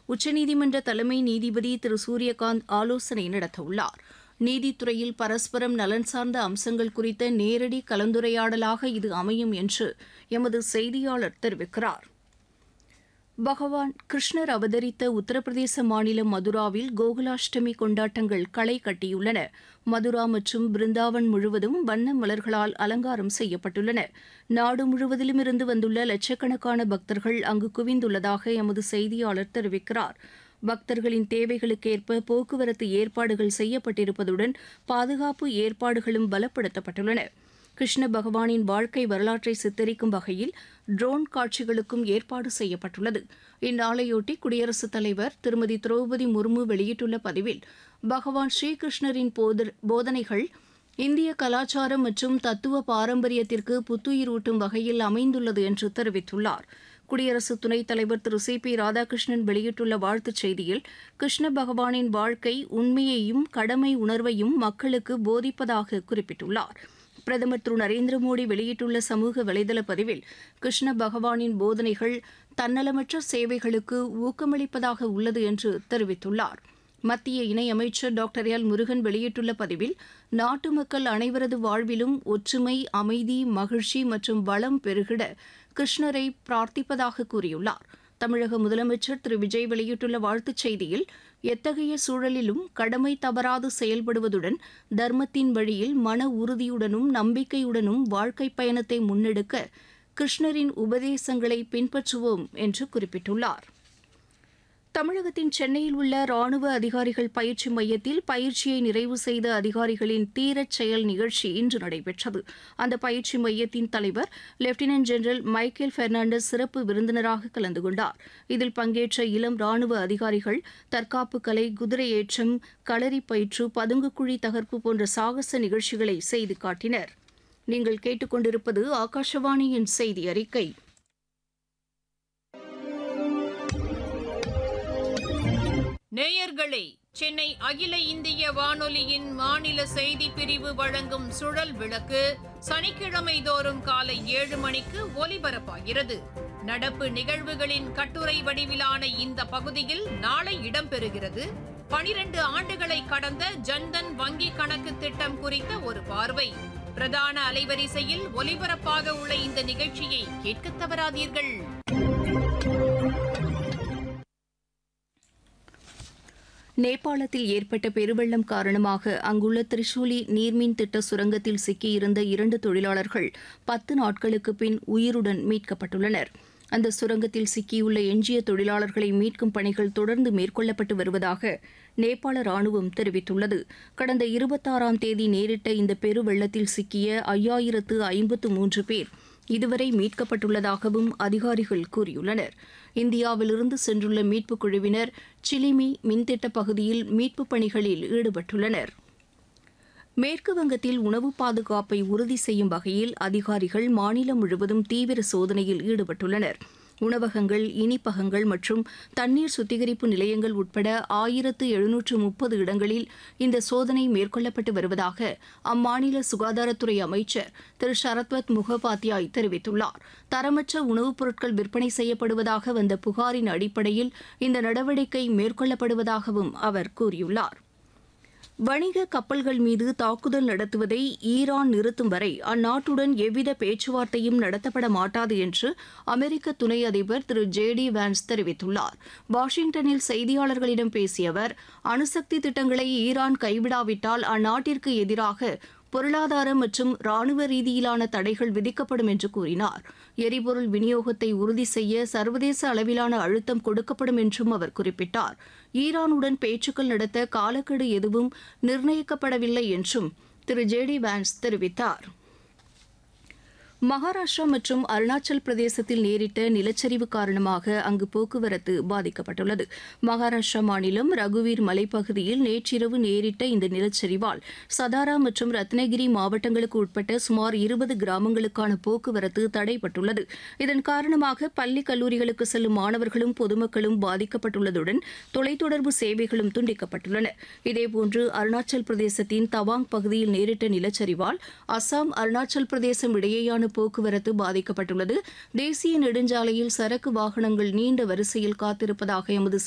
உச்சநீதிமன்ற தலைமை நீதிபதி திரு சூரியகாந்த் ஆலோசனை நடத்தவுள்ளார். நீதித்துறையில் பரஸ்பரம் நலன் சார்ந்த அம்சங்கள் குறித்த நேரடி கலந்துரையாடலாக இது அமையும் என்று எமது செய்தியாளர் தெரிவிக்கிறார். பகவான் கிருஷ்ணர் அவதரித்த உத்தரப்பிரதேச மாநிலம் மதுராவில் கோகுலாஷ்டமி கொண்டாட்டங்கள் களை கட்டியுள்ளன. மதுரா மற்றும் பிருந்தாவன் முழுவதும் வண்ண மலர்களால் அலங்காரம் செய்யப்பட்டுள்ளன. நாடு முழுவதிலும் இருந்து வந்துள்ள லட்சக்கணக்கான பக்தர்கள் அங்கு குவிந்துள்ளதாக எமது செய்தியாளர் தெரிவிக்கிறார். பக்தர்களின் தேவைகளுக்கேற்ப போக்குவரத்து ஏற்பாடுகள் செய்யப்பட்டிருப்பதுடன் பாதுகாப்பு ஏற்பாடுகளும் பலப்படுத்தப்பட்டுள்ளன. கிருஷ்ண பகவானின் வாழ்க்கை வரலாற்றை சித்தரிக்கும் வகையில் ட்ரோன் காட்சிகளுக்கும் ஏற்பாடு செய்யப்பட்டுள்ளது. இந்நாளையொட்டி குடியரசுத் தலைவர் திருமதி திரௌபதி முர்மு வெளியிட்டுள்ள பதிவில், பகவான் ஸ்ரீகிருஷ்ணரின் போதனைகள் இந்திய கலாச்சாரம் மற்றும் தத்துவ பாரம்பரியத்திற்கு புத்துயிரூட்டும் வகையில் அமைந்துள்ளது என்று தெரிவித்துள்ளார். குடியரசு துணைத் தலைவர் திரு சி.பி. ராதாகிருஷ்ணன் வெளியிட்டுள்ள வாழ்த்துச் செய்தியில், கிருஷ்ண பகவானின் வாழ்க்கை உண்மையையும் கடமை உணர்வையும் மக்களுக்கு போதிப்பதாக குறிப்பிட்டுள்ளார். பிரதமர் திரு நரேந்திர மோடி வெளியிட்டுள்ள சமூக வலைதள பதிவில், கிருஷ்ண பகவானின் போதனைகள் தன்னலமற்ற சேவைகளுக்கு ஊக்கமளிப்பதாக உள்ளது என்று தெரிவித்துள்ளார். மத்திய இணையமைச்சர் டாக்டர் எல் முருகன் வெளியிட்டுள்ள பதிவில், நாட்டு மக்கள் அனைவரது வாழ்விலும் ஒற்றுமை, அமைதி, மகிழ்ச்சி மற்றும் வளம் பெருகிட கிருஷ்ணரை பிரார்த்திப்பதாக கூறியுள்ளார். தமிழக முதலமைச்சர் திரு விஜய் வெளியிட்டுள்ள வாழ்த்துச் செய்தியில், எத்தகைய சூழலிலும் கடமை தவறாது செயல்படுவதுடன் தர்மத்தின் வழியில் மன உறுதியுடனும் நம்பிக்கையுடனும் வாழ்க்கை பயணத்தை முன்னெடுக்க கிருஷ்ணரின் உபதேசங்களை பின்பற்றுவோம் என்று குறிப்பிட்டுள்ளார். தமிழகத்தின் சென்னையில் உள்ள ராணுவ அதிகாரிகள் பயிற்சி மையத்தில் பயிற்சியை நிறைவு செய்த அதிகாரிகளின் தீரச் செயல் நிகழ்ச்சி இன்று நடைபெற்றது. அந்த பயிற்சி மையத்தின் தலைவர் லெப்டினன்ட் ஜெனரல் மைக்கேல் பெர்னாண்டஸ் சிறப்பு விருந்தினராக கலந்து கொண்டார். இதில் பங்கேற்ற இளம் ராணுவ அதிகாரிகள் தற்காப்பு கலை, குதிரை ஏற்றம், களரி பயிற்று, பதுங்குக்குழி தகர்ப்பு போன்ற சாகச நிகழ்ச்சிகளை செய்து காட்டினர். நீங்கள் கேட்டுக்கொண்டிருப்பது ஆகாஷவாணியின் செய்தி அறிக்கை. நேயர்களே, சென்னை அகில இந்திய வானொலியின் மாநில செய்திப் பிரிவு வழங்கும் சுழல் விளக்கு சனிக்கிழமை தோறும் காலை 7 மணிக்கு ஒலிபரப்பாகிறது. நடப்பு நிகழ்வுகளின் கட்டுரை வடிவிலான இந்த பகுதியில் நாளை இடம்பெறுகிறது. 12 ஆண்டுகளை கடந்த ஜன்தன் வங்கி கணக்கு திட்டம் குறித்த ஒரு பார்வை. பிரதான அலைவரிசையில் ஒலிபரப்பாக உள்ள இந்த நிகழ்ச்சியை கேட்கத் தவறாதீர்கள். நேபாளத்தில் ஏற்பட்ட பெருவெள்ளம் காரணமாக அங்குள்ள திரிசூலி நீர்மின் திட்ட சுரங்கத்தில் சிக்கியிருந்த 2 தொழிலாளர்கள் 10 நாட்களுக்கு பின் உயிருடன் மீட்கப்பட்டுள்ளனர். அந்த சுரங்கத்தில் சிக்கியுள்ள எஞ்சிய தொழிலாளர்களை மீட்கும் பணிகள் தொடர்ந்து மேற்கொள்ளப்பட்டு வருவதாக நேபாள ராணுவம் தெரிவித்துள்ளது. கடந்த 26ஆம் தேதி நேரிட்ட இந்த பெருவெள்ளத்தில் சிக்கிய 5053 பேர் இதுவரை மீட்கப்பட்டுள்ளதாகவும் அதிகாரிகள் கூறியுள்ளனர். இந்தியாவிலிருந்து சென்றுள்ள மீட்புக் குழுவினர் சிலிமி மின்திட்ட பகுதியில் மீட்புப் பணிகளில் ஈடுபட்டுள்ளனர். மேற்கு வங்கத்தில் உணவு பாதுகாப்பை உறுதி செய்யும் வகையில் அதிகாரிகள் மாநிலம் முழுவதும் தீவிர சோதனையில் ஈடுபட்டுள்ளனர். உணவகங்கள், இனிப்பகங்கள் மற்றும் தண்ணீர் சுத்திகரிப்பு நிலையங்கள் உட்பட 1730 இடங்களில் இந்த சோதனை மேற்கொள்ளப்பட்டு வருவதாக அம்மாநில சுகாதாரத்துறை அமைச்சர் திரு ஷரத்வத் முகோபாத்யாய் தெரிவித்துள்ளார். தரமற்ற உணவுப் பொருட்கள் விற்பனை செய்யப்படுவதாக வந்த புகாரின் அடிப்படையில் இந்த நடவடிக்கை மேற்கொள்ளப்படுவதாகவும் அவர் கூறியுள்ளார். வணிக கப்பல்கள் மீது தாக்குதல் நடத்துவதை ஈரான் நிறுத்தும் வரை அந்நாட்டுடன் எவ்வித பேச்சுவார்த்தையும் நடத்தப்பட மாட்டாது என்று அமெரிக்க துணை அதிபர் திரு ஜே.டி. வான்ஸ் தெரிவித்துள்ளார். வாஷிங்டனில் செய்தியாளர்களிடம் பேசிய அவர், அணுசக்தி திட்டங்களை ஈரான் கைவிடாவிட்டால் அந்நாட்டிற்கு எதிராக பொருளாதார மற்றும் ராணுவ ரீதியிலான தடைகள் விதிக்கப்படும் என்று கூறினார். எரிபொருள் விநியோகத்தை உறுதி செய்ய சர்வதேச அளவிலான அழுத்தம் கொடுக்கப்படும் என்றும் அவர் குறிப்பிட்டார். ஈரானுடன் பேச்சுக்கள் நடத்த காலக்கெடு எதுவும் நிர்ணயிக்கப்படவில்லை என்றும் திரு ஜே.டி. வான்ஸ் தெரிவித்தார். மகாராஷ்டிரா மற்றும் அருணாச்சல் பிரதேசத்தில் நேரிட்ட நிலச்சரிவு காரணமாக அங்கு போக்குவரத்து பாதிக்கப்பட்டுள்ளது. மகாராஷ்டிரா மாநிலம் ரகுவீர் மலைப்பகுதியில் நேற்றிரவு நேரிட்ட இந்த நிலச்சரிவால் சதாரா மற்றும் ரத்னகிரி மாவட்டங்களுக்கு உட்பட்ட சுமார் 20 கிராமங்களுக்கான போக்குவரத்து தடைப்பட்டுள்ளது. இதன் காரணமாக பள்ளி கல்லூரிகளுக்கு செல்லும் மாணவர்களும் பொதுமக்களும் பாதிக்கப்பட்டுள்ளதுடன் தொலைத்தொடர்பு சேவைகளும் துண்டிக்கப்பட்டுள்ளன. இதேபோன்று அருணாச்சல் பிரதேசத்தின் தவாங் பகுதியில் நேரிட்ட நிலச்சரிவால் அசாம், அருணாச்சல் பிரதேசம் இடையேயான போக்குவரத்து பாதிக்கப்பட்டுள்ளது. தேசிய நெடுஞ்சாலையில் சரக்கு வாகனங்கள் நீண்ட வரிசையில் காத்திருப்பதாக எமது